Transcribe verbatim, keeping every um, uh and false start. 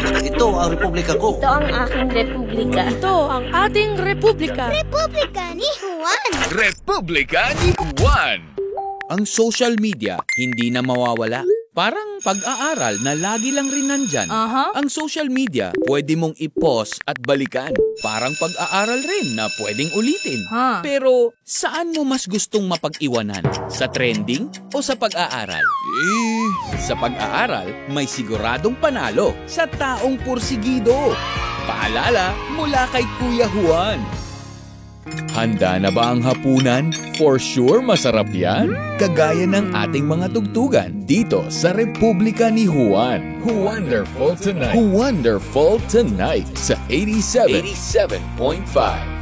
Ito ang republika ko. Ito ang aking republika. Ito ang ating republika. Republika ni Juan. Republika ni Juan. Ang social media, hindi na mawawala. Parang pag-aaral na lagi lang rin nandyan. Aha. Ang social media, pwede mong i-pause at balikan. Parang pag-aaral rin na pwedeng ulitin. Ha. Pero saan mo mas gustong mapag-iwanan? Sa trending o sa pag-aaral? Eh, sa pag-aaral, may siguradong panalo sa taong pursigido. Paalala mula kay Kuya Juan. Handa na ba ang hapunan? For sure, masarap yan. Kagaya ng ating mga tugtugan dito sa Republika ni Juan. Wonderful tonight. Wonderful tonight sa eighty-seven eighty-seven point five.